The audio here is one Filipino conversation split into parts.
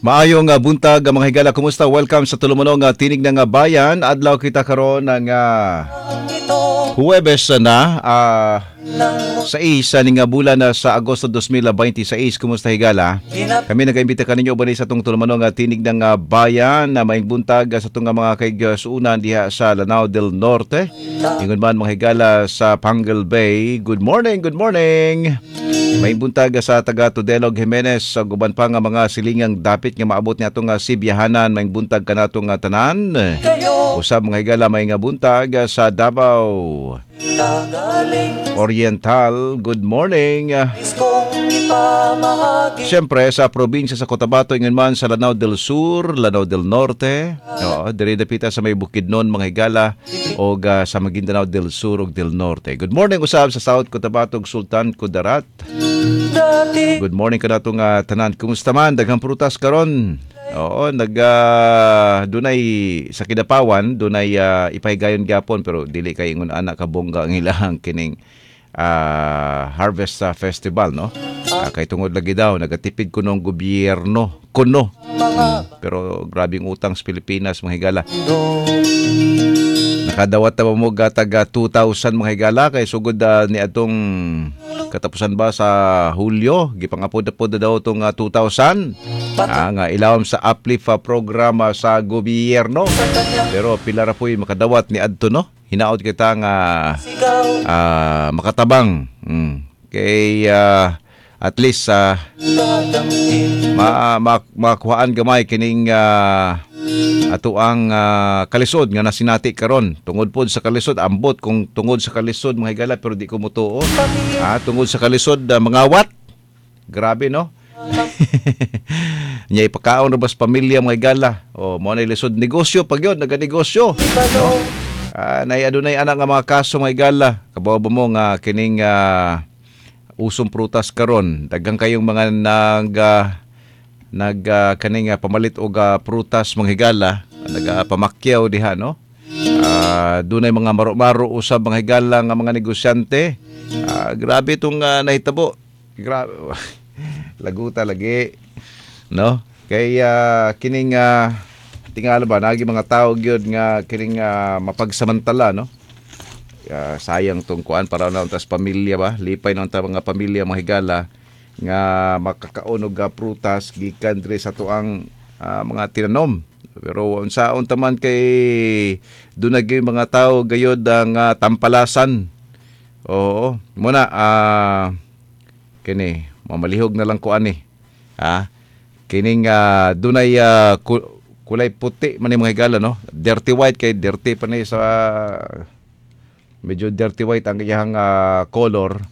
Maayong buntag mga higala, kumusta? Welcome sa tulumanong tinig ng bayan. Adlaw kita karon ng Huwebes na sa isa ning bulan na sa Agosto 2026. Kumusta higala? Kami nag-imbita kaninyo ubali sa tong tulumanong tinig ng bayan na maayong buntag sa tong mga kaigsuunan diha sa Lanao del Norte. Ingon man mga higala sa Pangal Bay. Good morning, good morning. May buntag sa taga Tudelog Jimenez sa guban pa nga mga silingang dapit nga maabot niya itong Sibiyahanan. May buntag ka na itong tanan. Usab mga higala may nga buntag sa Davao Oriental. Good morning. Siyempre sa probinsya sa Cotabato, ingon man sa Lanao del Sur, Lanao del Norte. Diri dapita sa may Bukidnon mga higala o sa Maguindanao del Sur ug del Norte. Good morning usab sa South Cotabato ug Sultan Kudarat. Good morning ka natong tanan. Kumusta man? Daghang prutas karon. Oo, dunay sa Kidapawan, dunay ipahigayon gyapon pero dili kay ingon anak ka bongga ang ilang kining Harvest Festival, no? Kay tungod lagi daw nagatipid kuno ang gobyerno kuno. Pero grabing utang sa Pilipinas mga higala. Nakadawat na mo taga 2,000 mga higala kay sugod ni atong katapusan ba sa Hulyo, gipangapod-apod daw itong 2,000 nga ilawom sa uplift programa sa gobyerno. Pero pila ra po'y makadawat ni adto, no? Hinaot kita nga makatabang. Kay at least makuhaan gamay kining ato ang kalisod nga nasinati karon. Tungod pod sa kalisod ambot kung tungod sa kalisod mga higala pero di ko mutuo. Tungod sa kalisod mangawat. Grabe, no? Nya ipakaon ra bas pamilya mga higala. Mo na lisod negosyo pag yun naganegosyo. No? Adunay anak nga mga kaso mga higala. Kabaw ba mo nga kining usong prutas karon. Daghang kayong mga kaning pamalit og prutas mga higala, nagapamakyaw diha, no? Dunay mga maro-maro usab mga higala nga mga negosyante. Grabe itong nahitabo. Grabe. Laguta lagi, no? Kay kining tingala ba nagi mga tao gyud nga kining mapagsamantala, no? Sayang tong kuan para na tas pamilya ba, lipay na mga pamilya mga higala nga makakaunog prutas gikan diri sa tuang mga tinanom. Pero unsaon taman kay dunay mga tao gayod ang tampalasan. Oo, muna kini mamalihog na lang ko ani. Kining dunay kulay puti man mga higala, no? Dirty white kay dirty pa ni sa medyo dirty white ang iyang color.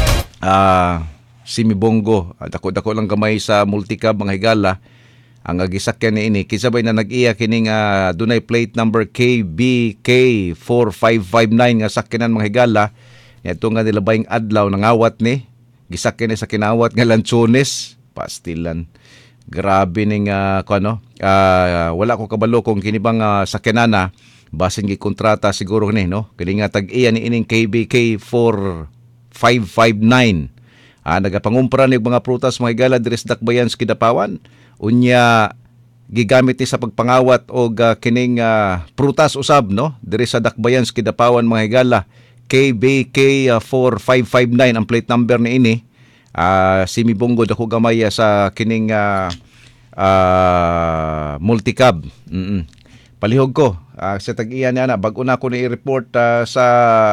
Simibonggo. Dako-dako lang gamay sa multicab mga higala. Ang gisakyan ni ini kisabay na nag-iya kining dunay plate number KBK4559 nga sakyanan mga higala. Ito nga nilabayng adlaw nangawat ni gisakyan ni sa kinawat nga lanchones, pastilan. Grabe ning wala ko kabalo kung kini bang sakyanana basin gi kontrata siguro ni, no? Kini nga tag-iya ni ining KBK4559. Nagapangumpra ni mga prutas mga higala diri sa Dakbayan sa Kidapawan. Unya gigamit ni sa pagpangawat og kining prutas usab, no? Diri sa Dakbayan sa Kidapawan mga higala. KBK4559 ang plate number ni ini. Simibonggo dako gamay sa kining multicab. Palihog ko sa tag-iya niya na bag una ko ni i-report sa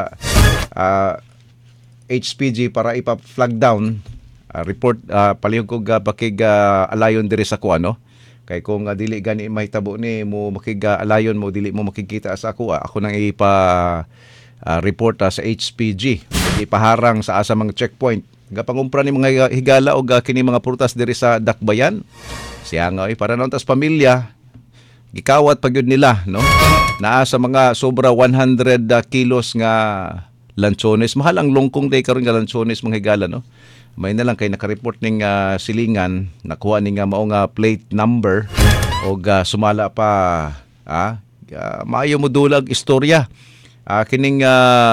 HPG para ipa-flag down report palihog ko bakig alayon diri sa kuano kay kung dili gani mahitabo ni mo makig alayon mo dili mo makikita sa ako nang report sa HPG ipaharang sa asa mga checkpoint gapangumpra ni mga higala og kini mga prutas diri sa Dakbayan siya nga para naon tas pamilya gikawat pagyud nila, no? Naa sa mga sobra 100 kilos nga lanchones. Mahal ang longkong day karon nga lanchones mga higala, no? May na lang kay naka-report ning silingan, nakuha ning mao nga plate number o sumala pa maayo mo dulag istorya. Kining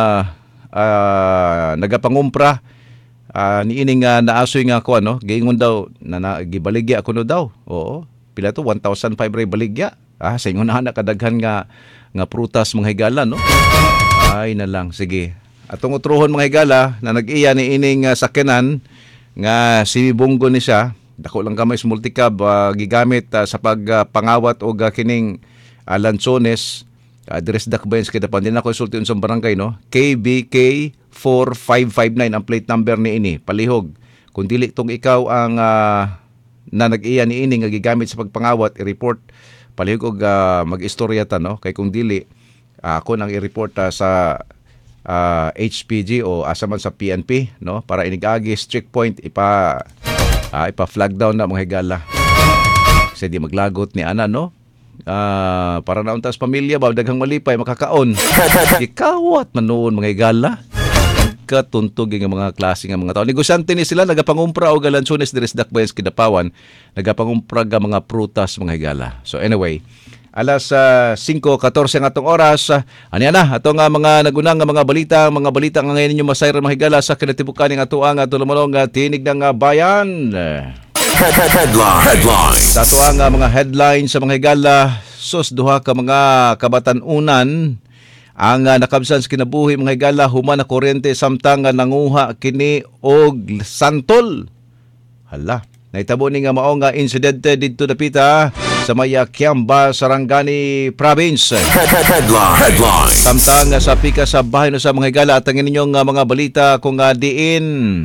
nagapangumpra ni ining naasoy nga ko giingon daw na gibaligya kuno daw. Oo. pila to 1,500 baligya. Sa ingon na kadaghan nga prutas mga higala, no? Ay na lang, sige. Atong utrohon mga higala na nag-iya ni ining sakyanan nga si Bunggo ni siya. Dako lang kamay sa multicab gigamit sa pagpangawat og kining lansones. Address Dakbayans kay dapan din ako isulti unsang barangay, no? KBK 4559 ang plate number ni ini. Palihog. Kung dili tong ikaw ang na nag-iya ni ini nga gigamit sa pagpangawat, i-report palihog og mag-istorya ta, no? Kay kung dili ako nang i-report sa HPG o asa man sa PNP, no? Para inigagi strict point ipa-flag down na mga higala. Kasi di maglagot ni ana, no? Para nauntas pamilya ba daghang malipay makakaon. Ikawat man noon mga higala. Katuntog ng mga klase ng mga tao. Negosyante ni sila nagapangumpra og lansones diri sa Dakbayans Kidapawan, nagapangumpra ga mga prutas mga higala. So anyway, alas 5:14 nga atong oras. Ani na atong mga nagunang nga mga balita nga ngayon ninyo masayran mga higala sa kinatibukan ning atuang tulumalong tinig ng bayan. Headlines. Sa atuang mga headlines sa mga higala, duha ka mga kabatan-unan ang nakabsan sa kinabuhi mga higala human na kuryente samtang nanguha kini og santol. Hala, nahitabo ni nga mao nga insidente didto dapita sa Maya Kiamba, Sarangani Province. Headlines. Samtang sa pika sa bahay no sa mga higala at ang inyong mga balita kung diin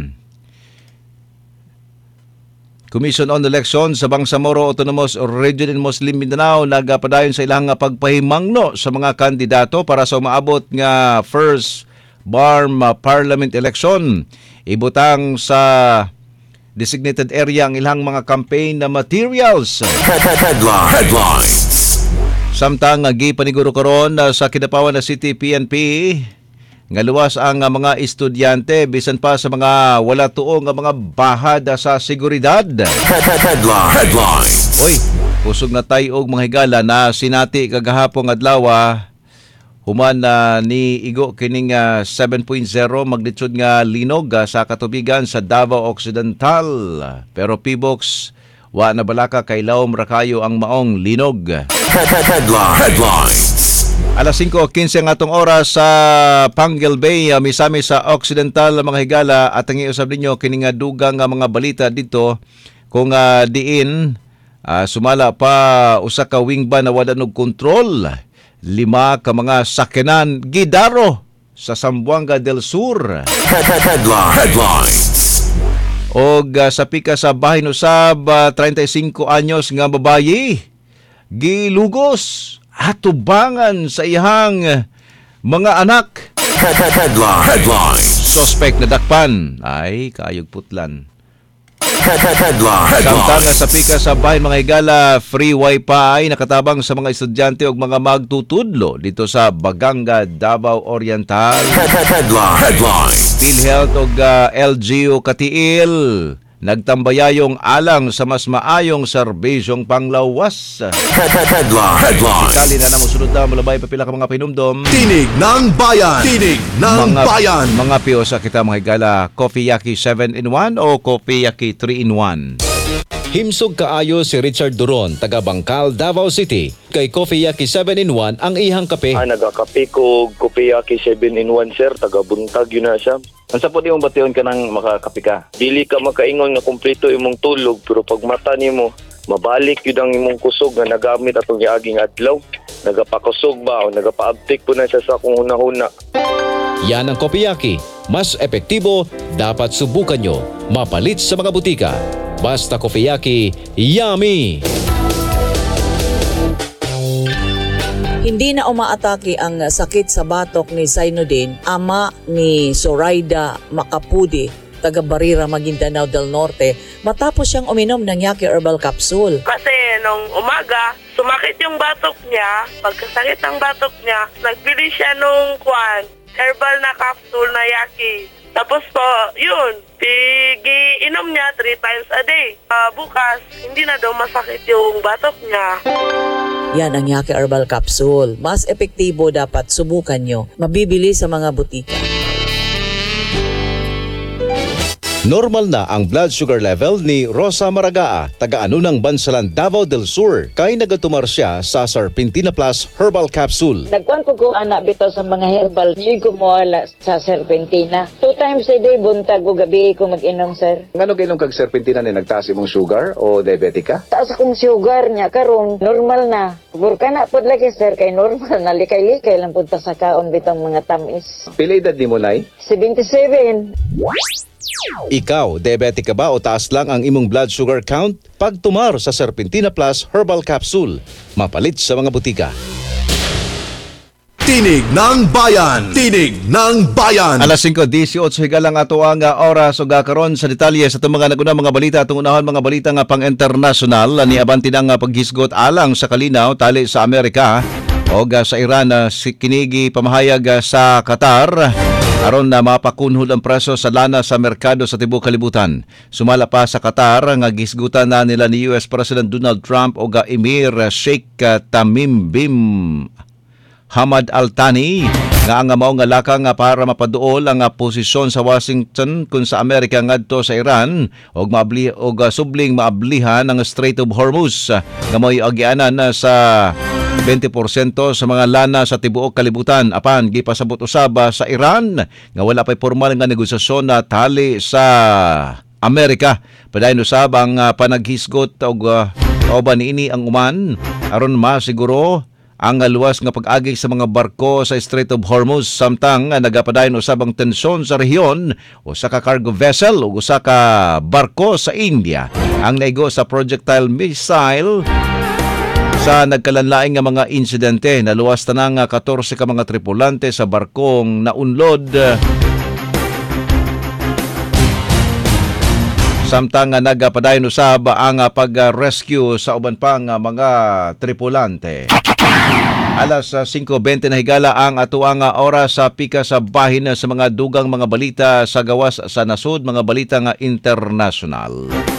Commission on Election sa Bangsamoro Autonomous Region in Muslim Mindanao nagapadayon sa ilang pagpahimangno sa mga kandidato para sa umaabot nga first BARM Parliament election. Ibutang sa designated area ang ilang mga campaign na materials. Headlines. Samtang gipaniguro karon sa Kidapawan na City PNP nga luwas ang mga estudyante bisan pa sa mga wala tuong nga mga bahad sa seguridad. Headlines. Oy, kusog na tayo og mga higala na sinati kagahapon adlaw human ni igo kining 7.0 magnitude nga linog sa katubigan sa Davao Occidental. Pero Pibox wa na balaka kay lawom ra kayo ang maong linog. Headlines. Alas 5:15 ang atong oras sa Panguil Bay, misami sa Occidental mga higala at ang iusab ninyo kining dugang nga mga balita dito kung diin sumala pa usa ka wingban na wala og kontrol. 5 ka mga sakyanan gidaro sa Zamboanga del Sur. Headlines. Og sa pika sa bahin usab 35 anyos nga babayi gilugos atubangan sa ihang mga anak. Headlines. Suspect na dakpan ay kayog putlan. Samtang sa pika sa bahin mga higala, free wifi nakatabang sa mga estudyante o mga magtutudlo dito sa Baganga, Davao Oriental. Headlines. PhilHealth o LGU Katiil nagtambayayong alang sa mas maayong serbisyong panglawas. Headlines. Ikali na namusunod na malabay papila ka mga pinumdom. Tinig ng Bayan. Tinig ng Bayan. Mga piyosa kita mga higala, Coffee Yaki 7-in-1 o Coffee Yaki 3-in-1. Himsog kaayo si Richard Duron, taga Bangkal, Davao City. Kay Coffee Yaki 7-in-1 ang ihang kape. Nagakape ko Coffee Yaki 7-in-1 sir, taga Buntag yun na siya. Ansa po di mong bation ka nang makakape ka? Dili ka makaingon nga kumpleto imong tulog, pero pag mata nimo mabalik yun ang imong kusog nga nagamit atong giaging adlaw. Nagapakusog ba o nagapaabtik po na siya sa kung huna-huna. Yan ang Coffee Yaki. Mas epektibo, dapat subukan nyo. Mapalit sa mga butika. Basta Coffee Yaki, yummy! Hindi na umaatake ang sakit sa batok ni Zainuddin, ama ni Zoraida Macapudi, taga Barira, Maguindanao del Norte, matapos siyang uminom ng Yaki Herbal Capsule. Kasi nung umaga, sumakit yung batok niya. Pagkasakit ng batok niya, nagbili siya nung herbal na capsule na Yaki. Tapos po, yun, inom niya 3 times a day. Bukas, hindi na daw masakit yung batok niya. Yan ang Yaki Herbal Capsule. Mas epektibo, dapat subukan nyo. Mabibili sa mga butika. Normal na ang blood sugar level ni Rosa Maragaa, taga-ano ng Bansalan, Davao del Sur, kay nagatumar siya sa Serpentina Plus Herbal Capsule. Nagkuhan ko anak bitaw sa mga herbal. Hindi ko mawala sa Serpentina. 2 times a day, buntag o gabi ko mag-inom, sir. Ngano kainom kag serpentina ni nagtaas imong sugar o diabetic ka? Taas akong sugar niya, karon normal na. Burka na po lagi, sir, kay normal na. Likay-likay lang punta sa kaon bitang mga tamis. Pila edad nimo nay? 77. Ikaw, diabetic ka ba o taas lang ang imong blood sugar count? Pagtumar sa Serpentina Plus Herbal Capsule, mapalit sa mga butika. Tinig ng Bayan. Tinig ng Bayan. Alas 5:18 higalang ato ang oras ug karon sa detalye sa itong mga naguna mga balita atong unahon mga balita nga pang-international ni abanti ng paghisgot alang sa kalinaw tali sa Amerika o sa Iran kinigi pamahayag sa Qatar aron na mapakunhod ang preso sa lana sa merkado sa tibuok kalibutan. Sumala pa sa Qatar nga gisgutan na nila ni US President Donald Trump o Emir Sheikh Tamim bin Hamad Al Thani nga ang mao nga lakang para mapaduol ang posisyon sa Washington kun sa Amerika ngadto sa Iran og subling maablihan ang Strait of Hormuz nga mo'y agianan sa 20% sa mga lana sa tibuok kalibutan. Apan gipasabot usaba sa Iran nga wala pay formal nga negosasyon na tali sa Amerika. Padayon usab ang panaghisgot og kauban niini ang uman aron masiguro ang luwas nga pag-agi sa mga barko sa Strait of Hormuz samtang nagapadayon usab ang tensyon sa rehiyon o sa cargo vessel o sa ka barko sa India ang naigo sa projectile missile sa nagkalanlaing nga mga insidente. Naluwas tanang 14 ka mga tripulante sa barkong naunlod samtang nagapadayon usab ang pag-rescue sa uban pang mga tripulante. Alas 5:20 na higala ang atuang oras sa pika sa bahin sa mga dugang mga balita sa gawas sa nasud, mga balita nga international.